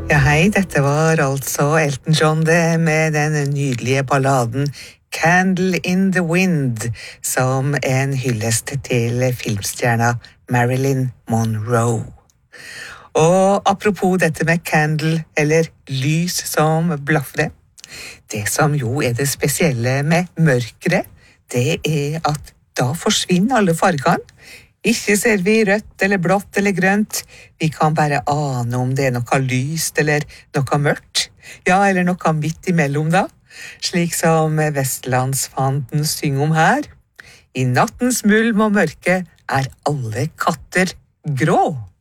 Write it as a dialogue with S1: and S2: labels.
S1: Ja, hei, dette var altså Elton John det, med den nydelige balladen Candle in the Wind, som en hyllest til filmstjerna Marilyn Monroe. Og apropos dette med candle, eller lys som blafre, det som jo er det spesielle med mørkere, det er at da forsvinner alle fargene. Ikke ser vi rødt eller blått eller grønt, vi kan bare ane om det er noe lyst eller noe mørkt, ja, eller noe midt imellom da, slik som Vestlandsfanden synger om her. I nattens mulm og mørke er alle katter grå.